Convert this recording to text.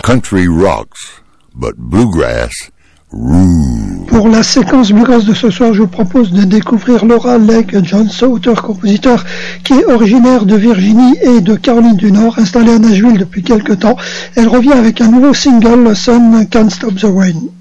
country rocks, but bluegrass rule. Pour la séquence bluegrass de ce soir, je vous propose de découvrir Laura Lake Jones, auteur-compositeur qui est originaire de Virginie et de Caroline du Nord, installée à Nashville depuis quelque temps. Elle revient avec un nouveau single, Sun Can't Stop the Rain.